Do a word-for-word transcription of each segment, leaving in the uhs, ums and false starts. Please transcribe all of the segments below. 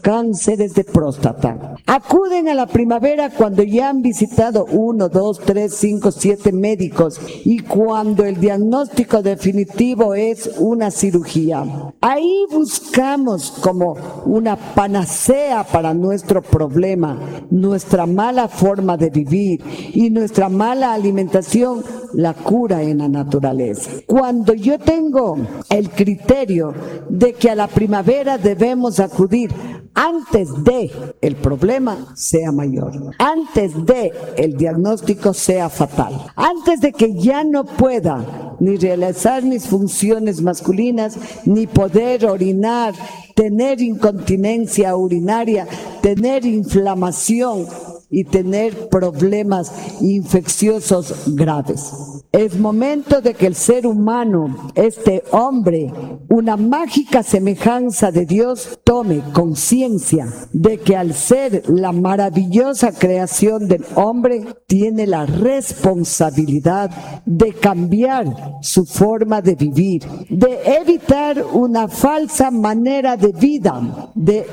cánceres de próstata. Acuden a la primavera cuando ya han visitado uno, dos, tres, cinco, siete médicos y cuando el diagnóstico definitivo es una cirugía. Ahí buscamos como una panacea para nuestro problema, nuestra mala forma de vivir y nuestra mala alimentación, la cura en la naturaleza. Cuando yo tengo el criterio de que a la primavera debemos acudir antes de el problema sea mayor, antes de el diagnóstico sea fatal, antes de que ya no pueda ni realizar mis funciones masculinas, ni poder orinar, tener incontinencia urinaria, tener inflamación y tener problemas infecciosos graves. Es momento de que el ser humano, este hombre, una mágica semejanza de Dios, tome conciencia de que al ser la maravillosa creación del hombre, tiene la responsabilidad de cambiar su forma de vivir, de evitar una falsa manera de vida, de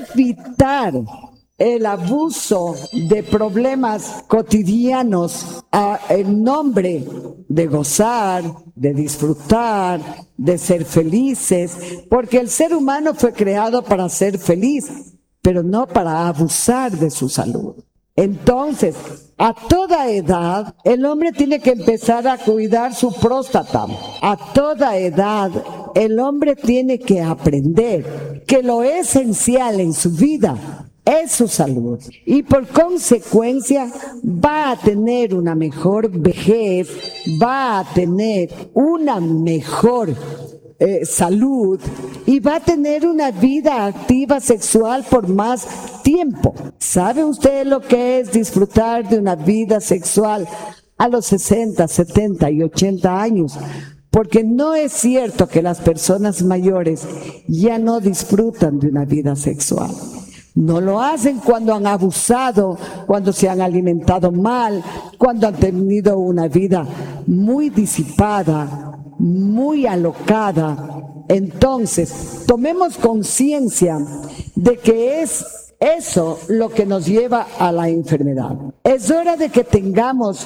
evitar el abuso de problemas cotidianos a, en nombre de gozar, de disfrutar, de ser felices, porque el ser humano fue creado para ser feliz, pero no para abusar de su salud. Entonces, a toda edad, el hombre tiene que empezar a cuidar su próstata. A toda edad, el hombre tiene que aprender que lo esencial en su vida es su salud y por consecuencia va a tener una mejor vejez, va a tener una mejor eh, salud y va a tener una vida activa sexual por más tiempo. ¿Sabe usted lo que es disfrutar de una vida sexual a los sesenta, setenta y ochenta años? Porque no es cierto que las personas mayores ya no disfrutan de una vida sexual. No lo hacen cuando han abusado, cuando se han alimentado mal, cuando han tenido una vida muy disipada, muy alocada. Entonces, tomemos conciencia de que es eso lo que nos lleva a la enfermedad. Es hora de que tengamos,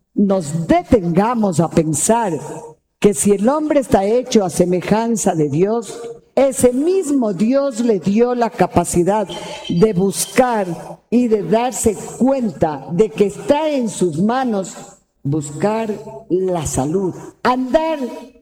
nos detengamos a pensar que si el hombre está hecho a semejanza de Dios, ese mismo Dios le dio la capacidad de buscar y de darse cuenta de que está en sus manos buscar la salud, andar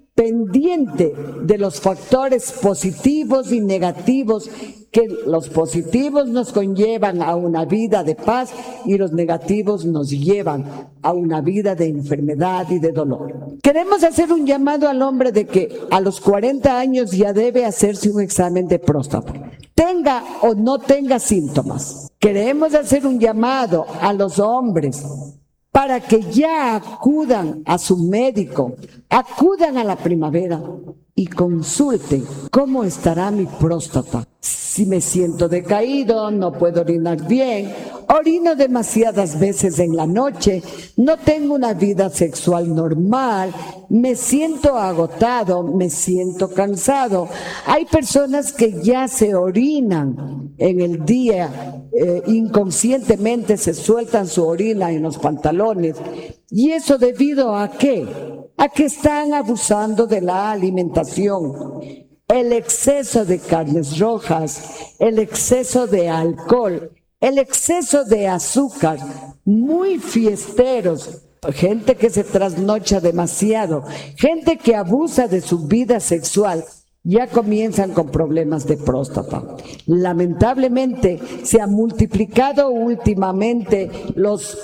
pendiente de los factores positivos y negativos, que los positivos nos conllevan a una vida de paz y los negativos nos llevan a una vida de enfermedad y de dolor. Queremos hacer un llamado al hombre de que a los cuarenta años ya debe hacerse un examen de próstata, tenga o no tenga síntomas. Queremos hacer un llamado a los hombres para que ya acudan a su médico, acudan a la primavera y consulten cómo estará mi próstata. Si me siento decaído, no puedo orinar bien, orino demasiadas veces en la noche, no tengo una vida sexual normal, me siento agotado, me siento cansado. Hay personas que ya se orinan en el día, eh, inconscientemente se sueltan su orina en los pantalones. ¿Y eso debido a qué? A que están abusando de la alimentación. El exceso de carnes rojas, el exceso de alcohol, el exceso de azúcar, muy fiesteros, gente que se trasnocha demasiado, gente que abusa de su vida sexual, ya comienzan con problemas de próstata. Lamentablemente se han multiplicado últimamente los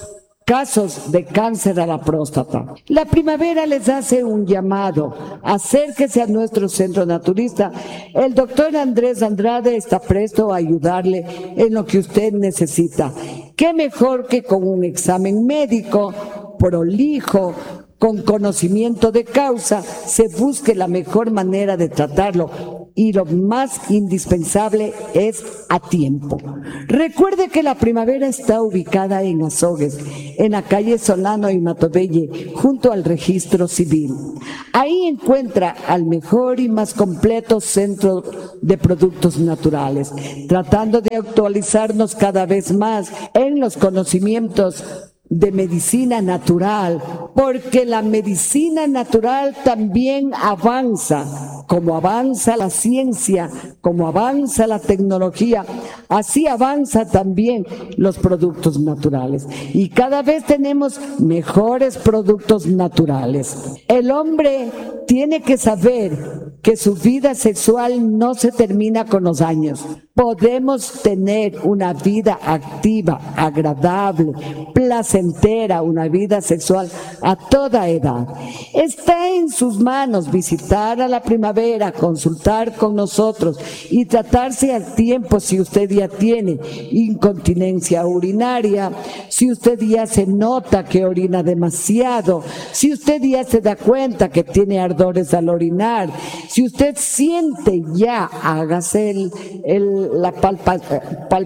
casos de cáncer a la próstata. La primavera les hace un llamado, acérquese a nuestro centro naturista. El doctor Andrés Andrade está presto a ayudarle en lo que usted necesita. ¿Qué mejor que con un examen médico prolijo, con conocimiento de causa, se busque la mejor manera de tratarlo? y lo más indispensable es a tiempo. Recuerde que la primavera está ubicada en Azogues, en la calle Solano y Matobelle, junto al registro civil. Ahí encuentra al mejor y más completo centro de productos naturales, tratando de actualizarnos cada vez más en los conocimientos de medicina natural, porque la medicina natural también avanza, como avanza la ciencia, como avanza la tecnología, así avanza también los productos naturales. Y cada vez tenemos mejores productos naturales. El hombre tiene que saber que su vida sexual no se termina con los años. Podemos tener una vida activa, agradable, placentera, una vida sexual a toda edad. Está en sus manos visitar a la primavera, consultar con nosotros y tratarse al tiempo si usted ya tiene incontinencia urinaria, si usted ya se nota que orina demasiado, si usted ya se da cuenta que tiene ardores al orinar, si usted siente ya, hágase el, el la palpa, pal,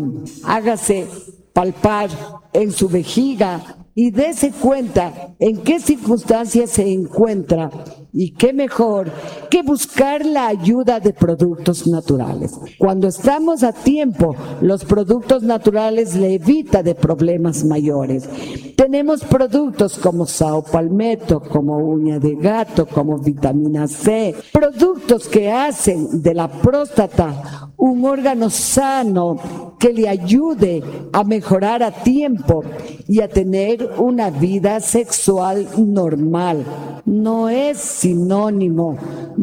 hágase palpar en su vejiga y dése cuenta en qué circunstancias se encuentra, y qué mejor que buscar la ayuda de productos naturales. Cuando estamos a tiempo, los productos naturales le evitan de problemas mayores. Tenemos productos como Sao Palmetto, como uña de gato, como vitamina C, productos que hacen de la próstata un órgano sano que le ayude a mejorar a tiempo y a tener una vida sexual normal. No es sinónimo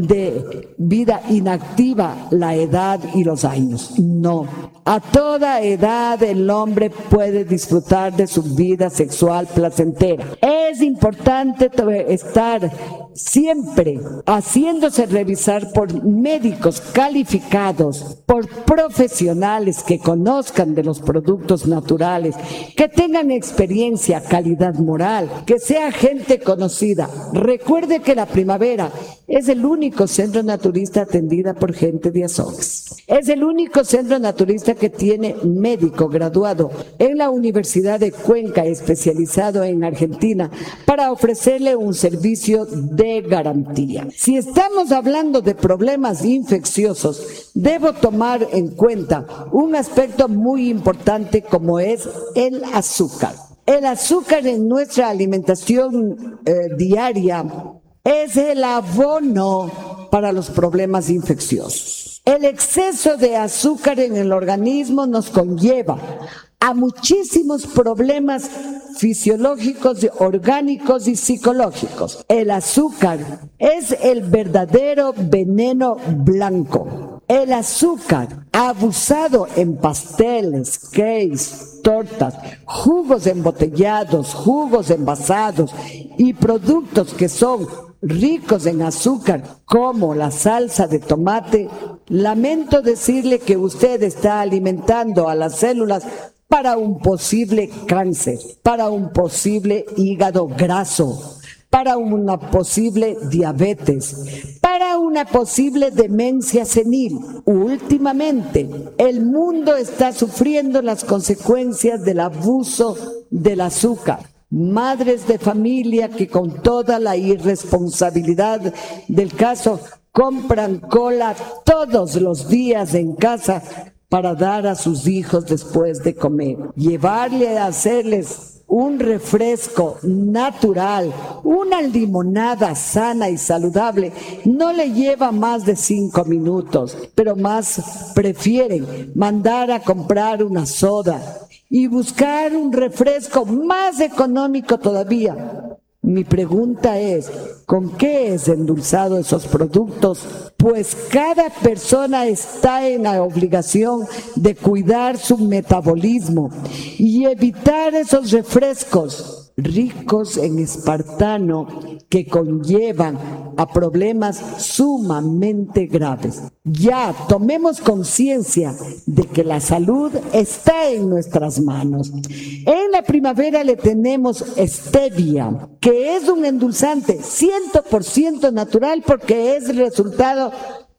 de vida inactiva la edad y los años, no. A toda edad el hombre puede disfrutar de su vida sexual placentera. Es importante estar siempre haciéndose revisar por médicos calificados, por profesionales que conozcan de los productos naturales, que tengan experiencia, calidad moral, que sea gente conocida. Recuerde que la primavera es el único centro naturista atendida por gente de Azogues. Es el único centro naturista que tiene médico graduado en la Universidad de Cuenca, especializado en Argentina, para ofrecerle un servicio de garantía. Si estamos hablando de problemas infecciosos, debo tomar en cuenta un aspecto muy importante como es el azúcar. El azúcar en nuestra alimentación eh, diaria es el abono para los problemas infecciosos. El exceso de azúcar en el organismo nos conlleva a muchísimos problemas fisiológicos, orgánicos y psicológicos. El azúcar es el verdadero veneno blanco. El azúcar abusado en pasteles, cakes, tortas, jugos embotellados, jugos envasados y productos que son ricos en azúcar, como la salsa de tomate, lamento decirle que usted está alimentando a las células para un posible cáncer, para un posible hígado graso, para una posible diabetes, para una posible demencia senil. Últimamente, el mundo está sufriendo las consecuencias del abuso del azúcar. Madres de familia que con toda la irresponsabilidad del caso compran cola todos los días en casa para dar a sus hijos después de comer. Llevarle a hacerles un refresco natural, una limonada sana y saludable, no le lleva más de cinco minutos, pero más prefieren mandar a comprar una soda y buscar un refresco más económico todavía. Mi pregunta es, ¿con qué es endulzado esos productos? Pues cada persona está en la obligación de cuidar su metabolismo y evitar esos refrescos ricos en espartano que conllevan a problemas sumamente graves. Ya tomemos conciencia de que la salud está en nuestras manos. En la primavera le tenemos stevia, que es un endulzante cien por ciento natural porque es el resultado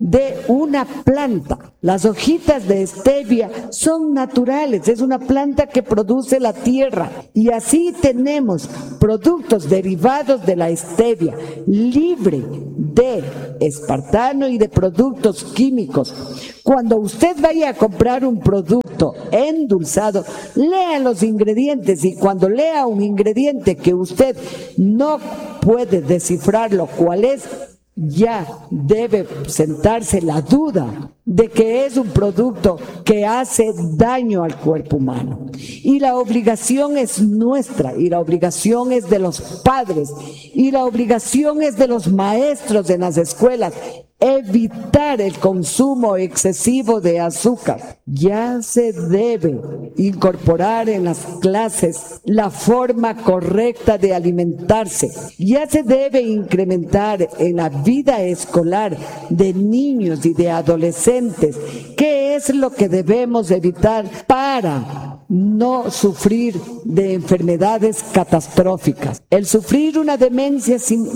de una planta. Las hojitas de stevia son naturales, es una planta que produce la tierra y así tenemos productos derivados de la stevia, libre de espartano y de productos químicos. Cuando usted vaya a comprar un producto endulzado, lea los ingredientes y cuando lea un ingrediente que usted no puede descifrarlo cuál es, ya debe sentarse la duda de que es un producto que hace daño al cuerpo humano. Y la obligación es nuestra, y la obligación es de los padres, y la obligación es de los maestros en las escuelas, evitar el consumo excesivo de azúcar. Ya se debe incorporar en las clases la forma correcta de alimentarse. Ya se debe incrementar en la vida escolar de niños y de adolescentes qué es lo que debemos evitar para no sufrir de enfermedades catastróficas. El sufrir una demencia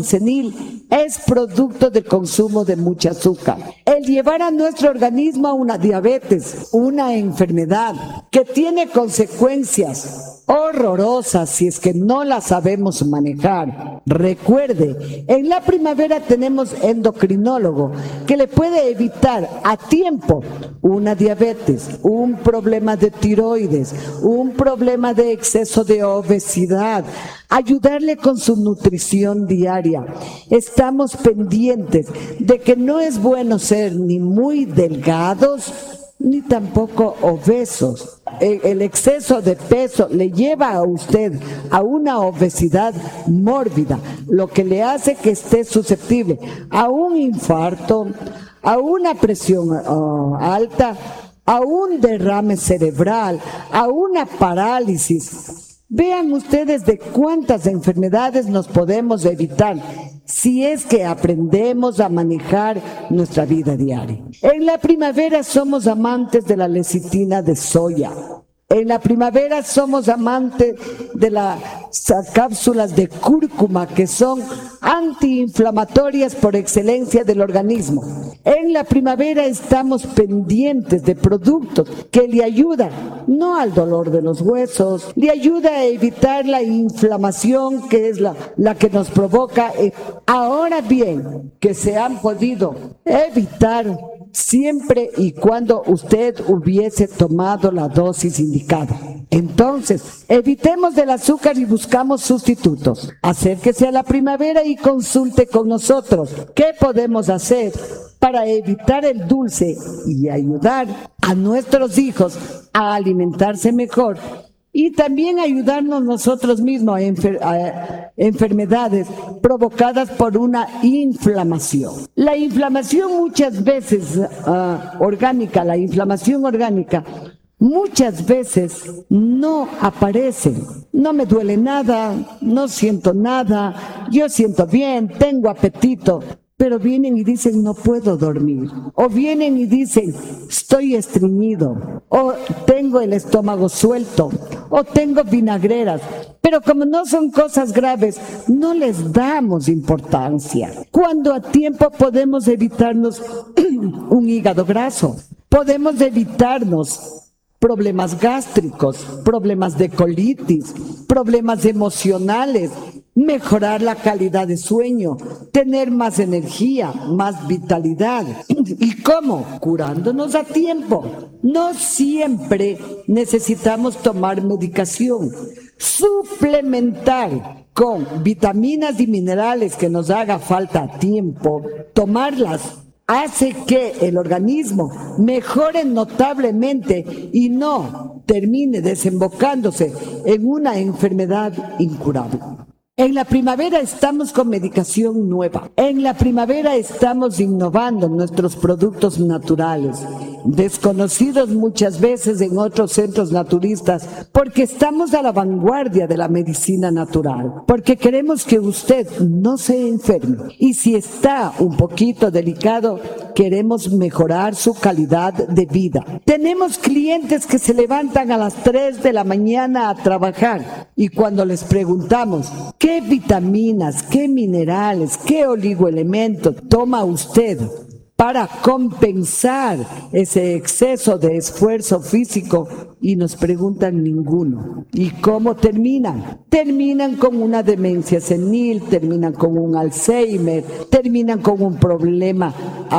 senil es producto del consumo de mucha azúcar. El llevar a nuestro organismo a una diabetes, una enfermedad que tiene consecuencias horrorosas si es que no la sabemos manejar. Recuerde, en la primavera tenemos endocrinólogo que le puede evitar a tiempo una diabetes, un problema de tiroides, un problema de exceso de obesidad, ayudarle con su nutrición diaria. Estamos pendientes de que no es bueno ser ni muy delgados ni tampoco obesos. El exceso de peso le lleva a usted a una obesidad mórbida, lo que le hace que esté susceptible a un infarto, a una presión uh, alta, a un derrame cerebral, a una parálisis. Vean ustedes de cuántas enfermedades nos podemos evitar si es que aprendemos a manejar nuestra vida diaria. En la primavera somos amantes de la lecitina de soya. En la primavera somos amantes de las cápsulas de cúrcuma que son antiinflamatorias por excelencia del organismo. En la primavera estamos pendientes de productos que le ayudan, no al dolor de los huesos, le ayuda a evitar la inflamación que es la, la que nos provoca. Ahora bien, que se han podido evitar siempre y cuando usted hubiese tomado la dosis indicada. Entonces, evitemos del azúcar y buscamos sustitutos. Acérquese a la primavera y consulte con nosotros qué podemos hacer para evitar el dulce y ayudar a nuestros hijos a alimentarse mejor y también ayudarnos nosotros mismos a, enfer- a enfermedades provocadas por una inflamación. La inflamación muchas veces uh, orgánica, la inflamación orgánica, muchas veces no aparece. No me duele nada, no siento nada, yo siento bien, tengo apetito. Pero vienen y dicen, no puedo dormir. O vienen y dicen, estoy estreñido. O tengo el estómago suelto. O tengo vinagreras. Pero como no son cosas graves, no les damos importancia. Cuando a tiempo podemos evitarnos un hígado graso. Podemos evitarnos problemas gástricos, problemas de colitis, problemas emocionales, mejorar la calidad de sueño, tener más energía, más vitalidad. ¿Y cómo? Curándonos a tiempo. No siempre necesitamos tomar medicación. Suplementar con vitaminas y minerales que nos haga falta a tiempo, tomarlas hace que el organismo mejore notablemente y no termine desembocándose en una enfermedad incurable. En la primavera estamos con medicación nueva. En la primavera estamos innovando nuestros productos naturales, desconocidos muchas veces en otros centros naturistas, porque estamos a la vanguardia de la medicina natural, porque queremos que usted no se enferme. Y si está un poquito delicado, queremos mejorar su calidad de vida. Tenemos clientes que se levantan a las tres de la mañana a trabajar y cuando les preguntamos, ¿qué vitaminas, qué minerales, qué oligoelementos toma usted para compensar ese exceso de esfuerzo físico y nos preguntan ninguno. ¿Y cómo terminan? Terminan con una demencia senil, terminan con un Alzheimer, terminan con un problema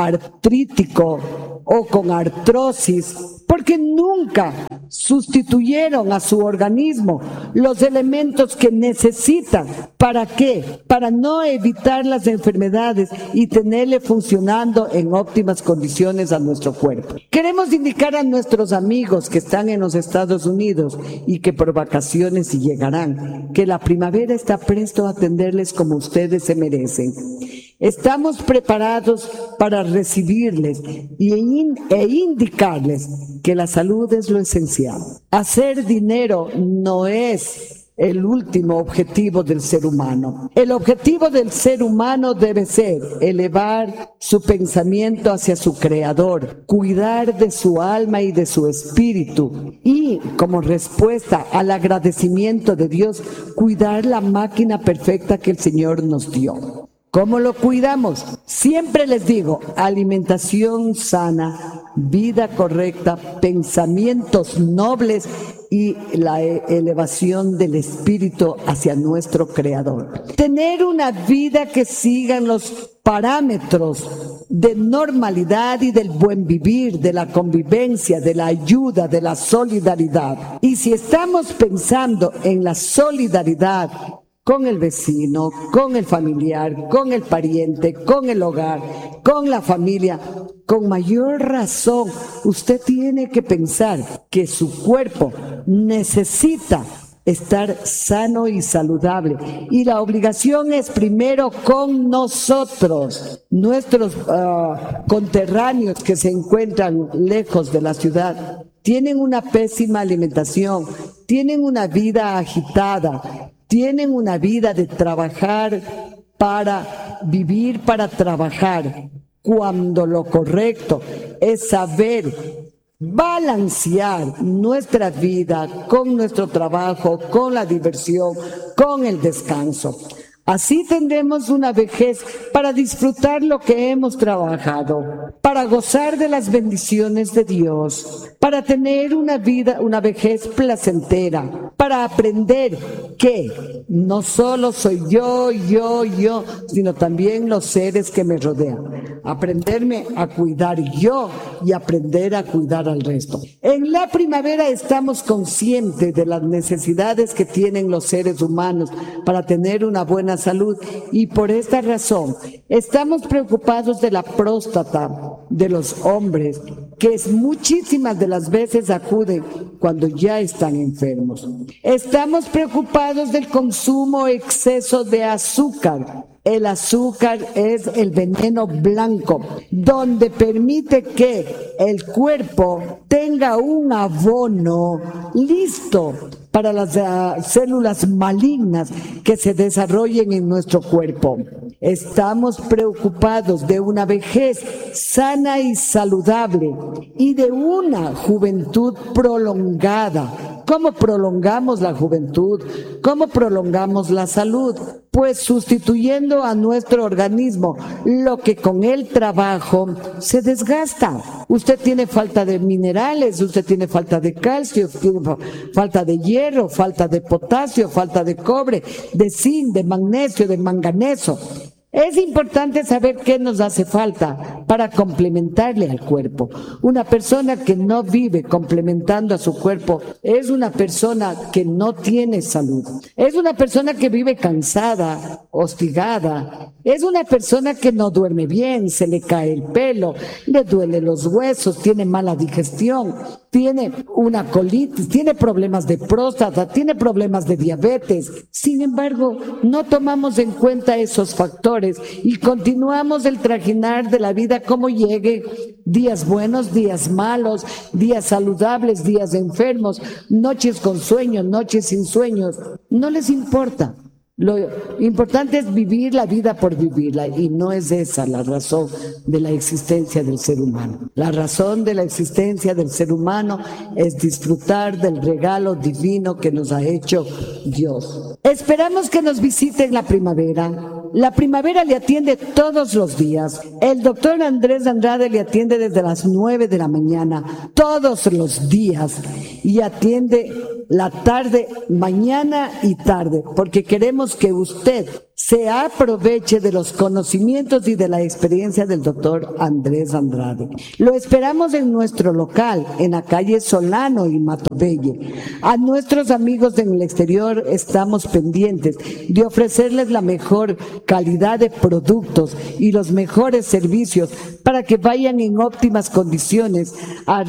artrítico o con artrosis, porque nunca sustituyeron a su organismo los elementos que necesitan. ¿Para qué? Para no evitar las enfermedades y tenerle funcionando en óptimas condiciones a nuestro cuerpo. Queremos indicar a nuestros amigos que están en los Estados Unidos y que por vacaciones llegarán, que la primavera está presto a atenderles como ustedes se merecen. Estamos preparados para recibirles y in, e indicarles que la salud es lo esencial. Hacer dinero no es el último objetivo del ser humano. El objetivo del ser humano debe ser elevar su pensamiento hacia su creador, cuidar de su alma y de su espíritu y, como respuesta al agradecimiento de Dios, cuidar la máquina perfecta que el Señor nos dio. ¿Cómo lo cuidamos? Siempre les digo, alimentación sana, vida correcta, pensamientos nobles y la elevación del espíritu hacia nuestro Creador. Tener una vida que siga los parámetros de normalidad y del buen vivir, de la convivencia, de la ayuda, de la solidaridad. Y si estamos pensando en la solidaridad con el vecino, con el familiar, con el pariente, con el hogar, con la familia, con mayor razón, usted tiene que pensar que su cuerpo necesita estar sano y saludable. Y la obligación es primero con nosotros, nuestros uh, conterráneos que se encuentran lejos de la ciudad. Tienen una pésima alimentación, tienen una vida agitada, tienen una vida de trabajar para vivir, para trabajar, cuando lo correcto es saber balancear nuestra vida con nuestro trabajo, con la diversión, con el descanso. Así tendremos una vejez para disfrutar lo que hemos trabajado, para gozar de las bendiciones de Dios, para tener una vida, una vejez placentera, para aprender que no solo soy yo, yo, yo, sino también los seres que me rodean. Aprenderme a cuidar yo y aprender a cuidar al resto. En la primavera estamos conscientes de las necesidades que tienen los seres humanos para tener una buena salud y por esta razón estamos preocupados de la próstata de los hombres, que es muchísimas de las veces acuden cuando ya están enfermos. Estamos preocupados del consumo exceso de azúcar. El azúcar es el veneno blanco, donde permite que el cuerpo tenga un abono listo para las uh, células malignas que se desarrollen en nuestro cuerpo. Estamos preocupados de una vejez sana y saludable y de una juventud prolongada. ¿Cómo prolongamos la juventud? ¿Cómo prolongamos la salud? Pues sustituyendo a nuestro organismo lo que con el trabajo se desgasta. Usted tiene falta de minerales, usted tiene falta de calcio, tiene falta de hierro, falta de potasio, falta de cobre, de zinc, de magnesio, de manganeso. Es importante saber qué nos hace falta para complementarle al cuerpo. Una persona que no vive complementando a su cuerpo es una persona que no tiene salud. Es una persona que vive cansada, hostigada. Es una persona que no duerme bien, se le cae el pelo, le duelen los huesos, tiene mala digestión, tiene una colitis, tiene problemas de próstata, tiene problemas de diabetes. Sin embargo, no tomamos en cuenta esos factores y continuamos el trajinar de la vida como llegue, días buenos, días malos, días saludables, días enfermos, noches con sueños, noches sin sueños. No les importa. Lo importante es vivir la vida por vivirla y no es esa la razón de la existencia del ser humano. La razón de la existencia del ser humano es disfrutar del regalo divino que nos ha hecho Dios. Esperamos que nos visiten la primavera. La Primavera le atiende todos los días. El doctor Andrés Andrade le atiende desde las nueve de la mañana, todos los días, y atiende la tarde, mañana y tarde, porque queremos que usted se aproveche de los conocimientos y de la experiencia del doctor Andrés Andrade. Lo esperamos en nuestro local, en la calle Solano y Matobelle. A nuestros amigos en el exterior estamos pendientes de ofrecerles la mejor calidad de productos y los mejores servicios para que vayan en óptimas condiciones a